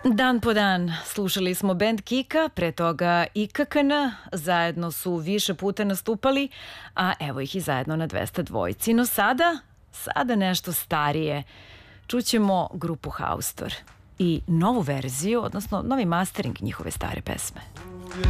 Dan po dan slušali smo bend Kika, pre toga i KKN, zajedno su više puta nastupali, a evo ih i zajedno na 202. No sada nešto starije. Čućemo grupu Haustor i novu verziju, odnosno novi mastering njihove stare pesme.